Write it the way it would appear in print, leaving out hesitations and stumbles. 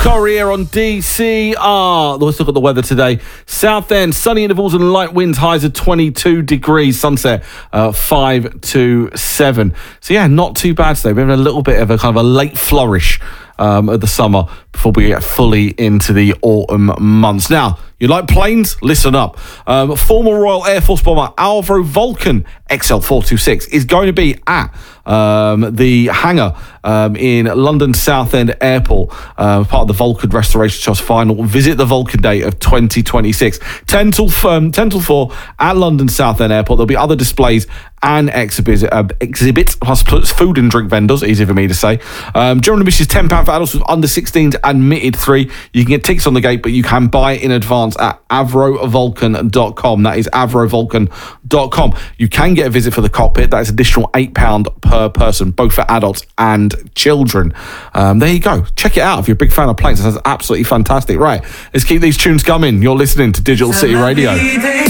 Corey here on DCR. Let's look at the weather today. Southend, sunny intervals and light winds, highs of 22 degrees. Sunset, 5 to 7. So yeah, not too bad today. We're having a little bit of a kind of a late flourish of the summer before we get fully into the autumn months. Now, you like planes? Listen up. Former Royal Air Force bomber Avro Vulcan XL426 is going to be at the hangar in London Southend Airport, part of the Vulcan Restoration Trust final Visit the Vulcan Day of 2026. 10 till 4 at London Southend Airport. There'll be other displays and exhibits plus food and drink vendors, easy for me to say. General admission is £10 for adults with under 16s, admitted 3. You can get tickets on the gate, but you can buy in advance at avrovulcan.com. That is avrovulcan.com. You can get a visit for the cockpit. That is additional £8 per person, both for adults and children. There you go. Check it out if you're a big fan of planes. That's absolutely fantastic. Right, let's keep these tunes coming. You're listening to Digital City Radio.